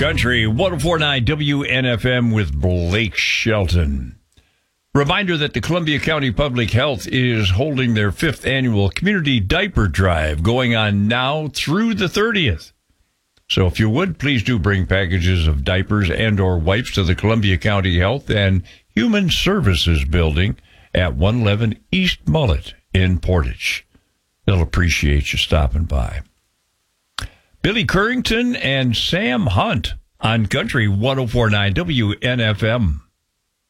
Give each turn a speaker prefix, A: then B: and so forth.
A: Country 104.9 WNFM with Blake Shelton. Reminder that the Columbia County Public Health is holding their 5th annual community diaper drive going on now through the 30th. So if you would, please do bring packages of diapers and or wipes to the Columbia County Health and Human Services Building at 111 East Mullet in Portage. They'll appreciate you stopping by. Billy Currington and Sam Hunt on Country 104.9 WNFM.